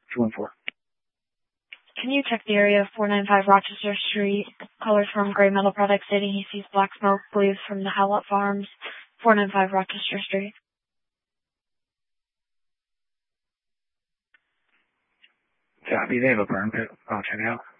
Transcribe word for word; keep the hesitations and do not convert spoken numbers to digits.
two one four. Can you check the area of four ninety-five Rochester Street? Callers from Gray Metal Products stating he sees black smoke, believes from the Howlett Farms, four ninety-five Rochester Street. Copy, they have a burn pit. I'll check it out.